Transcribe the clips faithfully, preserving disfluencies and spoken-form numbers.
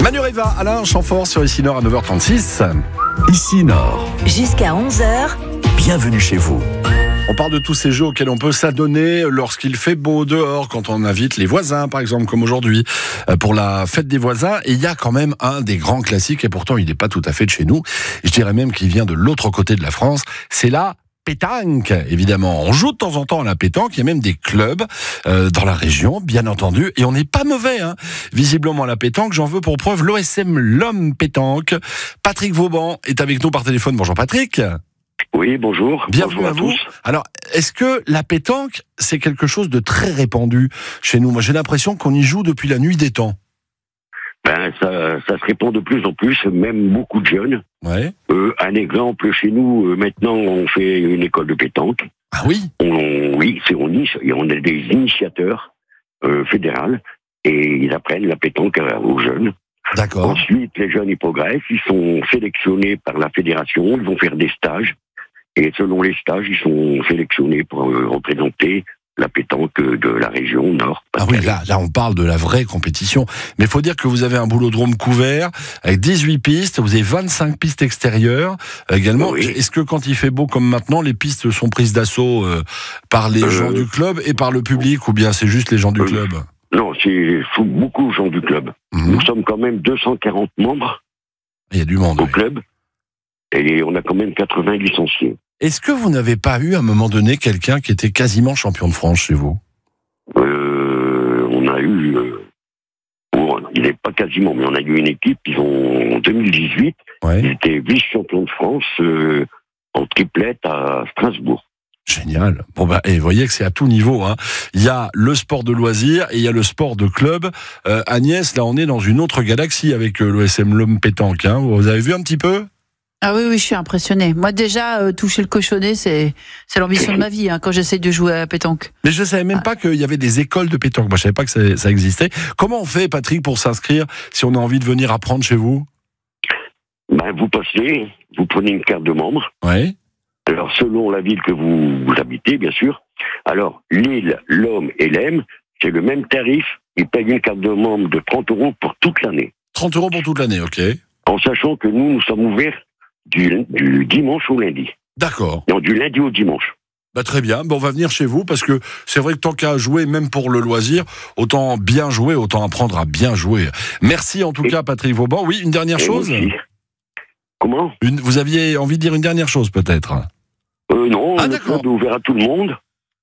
Manu Riva, Alain Chamfort sur Ici Nord à neuf heures trente-six. Ici Nord, Jusqu'à onze heures. bienvenue chez vous. On parle de tous ces jeux auxquels on peut s'adonner lorsqu'il fait beau dehors, quand on invite les voisins, par exemple, comme aujourd'hui, pour la fête des voisins. Et il y a quand même un des grands classiques, et pourtant il n'est pas tout à fait de chez nous. Je dirais même qu'il vient de l'autre côté de la France. C'est la pétanque, évidemment. On joue de temps en temps à la pétanque. Il y a même des clubs euh, dans la région, bien entendu. Et on n'est pas mauvais, hein. Visiblement, à la pétanque, j'en veux pour preuve l'O S M L'Homme Pétanque. Patrick Vauban est avec nous par téléphone. Bonjour Patrick. Oui, bonjour. Bienvenue bonjour à, à vous. tous. Alors, est-ce que la pétanque, c'est quelque chose de très répandu chez nous ? Moi, j'ai l'impression qu'on y joue depuis la nuit des temps. Ben, ça, ça se répand de plus en plus, même beaucoup de jeunes. Ouais. Euh, un exemple, chez nous, euh, maintenant, on fait une école de pétanque. Ah oui. On, oui, c'est on, on a des initiateurs euh, fédéraux et ils apprennent la pétanque aux jeunes. D'accord. Ensuite, les jeunes, ils progressent, ils sont sélectionnés par la fédération, ils vont faire des stages. Et selon les stages, ils sont sélectionnés pour euh, représenter la pétanque de la région Nord. Ah oui, là, là, on parle de la vraie compétition. Mais il faut dire que vous avez un boulodrome couvert avec dix-huit pistes, vous avez vingt-cinq pistes extérieures euh, également. Oui. Est-ce que quand il fait beau comme maintenant, les pistes sont prises d'assaut euh, par les Euh, gens du club et par le public, ou bien c'est juste les gens du euh, club ? Non, c'est faut beaucoup de gens du club. Mhm. Nous sommes quand même deux cent quarante membres Il y a du monde. au Oui. club et on a quand même quatre-vingts licenciés. Est-ce que vous n'avez pas eu à un moment donné quelqu'un qui était quasiment champion de France chez vous ? Euh, on a eu, euh, bon, il n'est pas quasiment, mais on a eu une équipe, ils ont, en deux mille dix-huit, Ouais. ils étaient vice-champions de France euh, en triplette à Strasbourg. Génial. Bon bah, et vous voyez que c'est à tout niveau, hein. Il y a le sport de loisirs et il y a le sport de club. Euh, Agnès, là, on est dans une autre galaxie avec euh, l'O S M L'Homme Pétanque. Hein. Vous avez vu un petit peu ? Ah oui, oui, je suis impressionnée. Moi, déjà, euh, toucher le cochonnet, c'est, c'est l'ambition de ma vie, hein, quand j'essaie de jouer à la pétanque. Mais je savais même pas qu'il y avait des écoles de pétanque. Moi, je savais pas que ça, ça existait. Comment on fait, Patrick, pour s'inscrire si on a envie de venir apprendre chez vous ? Ben, vous passez, vous prenez une carte de membre. Ouais. Alors, selon la ville que vous, vous habitez, bien sûr. Alors, l'île, l'homme et l'Aime, c'est le même tarif. Ils payent une carte de membre de trente euros pour toute l'année. trente euros pour toute l'année, ok. En sachant que nous, nous sommes ouverts du, du dimanche au lundi. D'accord. Non, du lundi au dimanche. Bah, très bien. Bon, on va venir chez vous parce que c'est vrai que tant qu'à jouer, même pour le loisir, autant bien jouer, autant apprendre à bien jouer. Merci en tout Et- cas, Patrick Vauban. Oui, une dernière Et chose. aussi. Comment Une, vous aviez envie de dire une dernière chose, peut-être ? euh, Non, Ah, le d'accord. club est ouvert à tout le monde.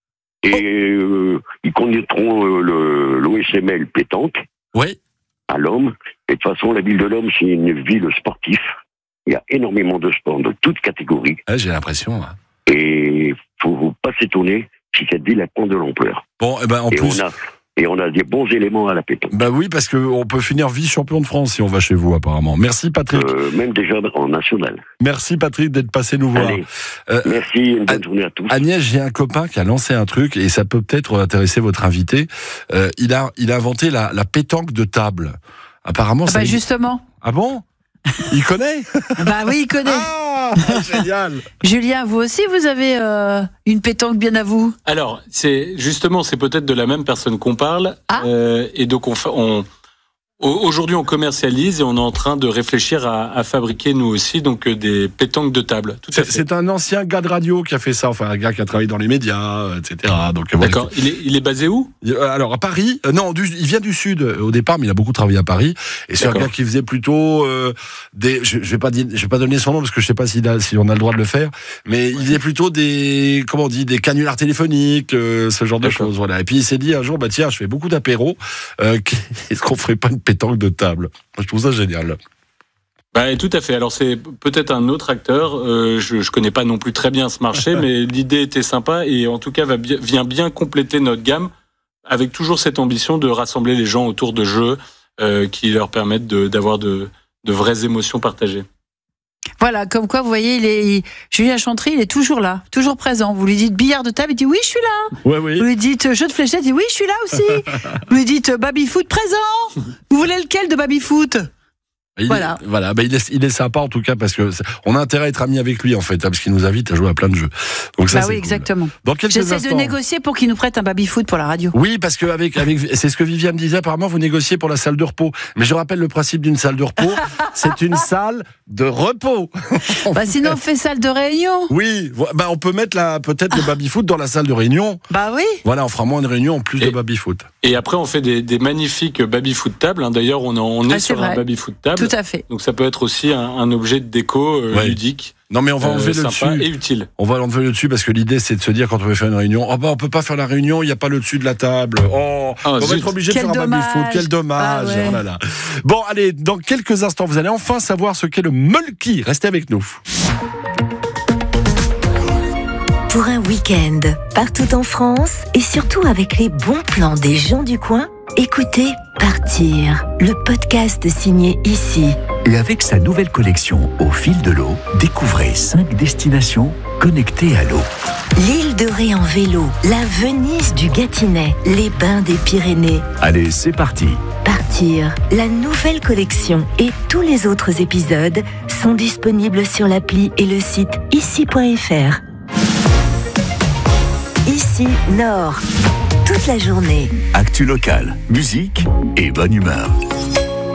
Et euh, ils connaîtront euh, le, l'O S M L pétanque Oui. à l'Homme. Et de toute façon, la ville de l'Homme, c'est une ville sportive. Il y a énormément de sports de toutes catégories. Ah, j'ai l'impression. hein. Et faut pas s'étonner si cette ville prend de l'ampleur. Bon, et ben en Et plus, on a et on a des bons éléments à la pétanque. bah oui, parce que on peut finir vice-champion de France si on va chez vous, apparemment. Merci, Patrick. Euh, même déjà en national. Merci, Patrick, d'être passé nous voir. Allez, Euh, merci, une bonne An- journée à tous. Agnès, j'ai un copain qui a lancé un truc et ça peut peut-être intéresser votre invité. Euh, il a, il a inventé la, la pétanque de table. Apparemment, Ah ça. bah, justement. Ah bon ? Il connaît ? Bah oui, il connaît. Ah, génial. Julien, vous aussi, vous avez euh, une pétanque bien à vous. Alors, c'est justement, c'est peut-être de la même personne qu'on parle. Ah. Euh, et donc, on, fa- on, au- aujourd'hui, on commercialise et on est en train de réfléchir à, à fabriquer, nous aussi, donc euh, des pétanques de table. Tout à C'est, fait. c'est un ancien gars de radio qui a fait ça, enfin un gars qui a travaillé dans les médias, euh, et cetera. Donc, bon, D'accord. Il est, il est basé où ? Euh, Alors à Paris, euh, non, du, il vient du sud euh, au départ, mais il a beaucoup travaillé à Paris. Et c'est un D'accord. gars qui faisait plutôt euh, des, je, je vais pas dire, je vais pas donner son nom parce que je sais pas s'il a, si on a le droit de le faire, mais il faisait plutôt des, comment on dit, des canulars téléphoniques, euh, ce genre de D'accord. choses, voilà. Et puis il s'est dit un jour, bah tiens, je fais beaucoup d'apéros, euh, est-ce qu'on ferait pas une pétanque de table ? Je trouve ça génial. Bah, tout à fait. Alors, c'est peut-être un autre acteur. Euh, je ne connais pas non plus très bien ce marché, mais l'idée était sympa et en tout cas va bien, vient bien compléter notre gamme avec toujours cette ambition de rassembler les gens autour de jeux euh, qui leur permettent de, d'avoir de, de vraies émotions partagées. Voilà, comme quoi, vous voyez, il est, il- Julien Chantry, il est toujours là, toujours présent. Vous lui dites billard de table, il dit oui, je suis là. Ouais, oui. Vous lui dites euh, jeu de fléchettes, il dit oui, je suis là aussi. Vous lui dites euh, baby-foot présent. Vous voulez lequel de baby-foot ? Il Voilà. Est, voilà, bah il, est, il est sympa en tout cas parce que on a intérêt à être amis avec lui en fait, hein, parce qu'il nous invite à jouer à plein de jeux. Donc ça, bah c'est oui, cool. exactement. Dans quelques J'essaie instants. de négocier pour qu'il nous prête un baby-foot pour la radio. Oui, parce que avec, avec, c'est ce que Viviane disait. Apparemment, vous négociez pour la salle de repos. Mais je rappelle le principe d'une salle de repos, c'est une salle de repos. Bah sinon, on fait salle de réunion. Oui, bah on peut mettre la, peut-être le baby-foot dans la salle de réunion. Bah oui. Voilà, on fera moins de réunions en plus Et- de baby-foot. Et après, on fait des, des magnifiques baby-foot tables. Hein. D'ailleurs, on, en- on est Ah, c'est sur vrai. un baby-foot table. Tout à fait. Donc ça peut être aussi un, un objet de déco euh, Ouais. ludique, Non, mais on va euh, enlever le sympa dessus. et utile. On va l'enlever le dessus parce que l'idée c'est de se dire quand on veut faire une réunion, oh bah on peut pas faire la réunion, il n'y a pas le dessus de la table. Oh, Ah, on va zut. être obligé de Quel faire un baby-foot. dommage. Quel dommage. Ah ouais. Oh là là. Bon, allez, dans quelques instants, vous allez enfin savoir ce qu'est le mulky. Restez avec nous. Pour un week-end, partout en France et surtout avec les bons plans des gens du coin, écoutez Partir, le podcast signé Ici. Et avec sa nouvelle collection Au fil de l'eau, découvrez cinq destinations connectées à l'eau. L'île de Ré en vélo, la Venise du Gâtinais, les bains des Pyrénées. Allez, c'est parti. Partir, la nouvelle collection et tous les autres épisodes sont disponibles sur l'appli et le site ici point f r. Ici Nord, toute la journée. Actu locale, musique et bonne humeur.